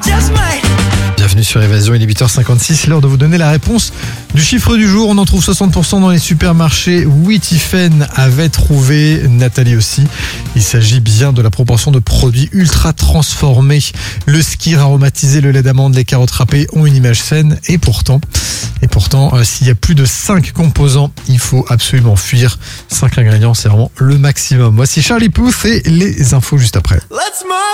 Bienvenue sur Évasion, il est 8h56, l'heure de vous donner la réponse du chiffre du jour. On en trouve 60% dans les supermarchés. Oui, Tiffen avait trouvé, Nathalie aussi. Il s'agit bien de la proportion de produits ultra transformés. Le skyr aromatisé, le lait d'amande, les carottes râpées ont une image saine. Et pourtant, s'il y a plus de 5 composants, il faut absolument fuir. 5 ingrédients, c'est vraiment le maximum. Voici Charlie Puth et les infos juste après.